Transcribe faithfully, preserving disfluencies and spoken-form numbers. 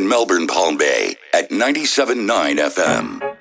in Melbourne, Palm Bay at ninety-seven point nine F M.